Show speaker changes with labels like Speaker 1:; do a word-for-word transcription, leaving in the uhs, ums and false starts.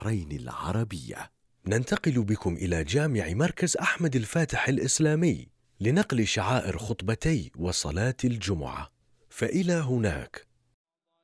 Speaker 1: البحرين العربية.
Speaker 2: ننتقل بكم إلى جامع مركز أحمد الفاتح الإسلامي لنقل شعائر خطبتي وصلاة الجمعة، فإلى هناك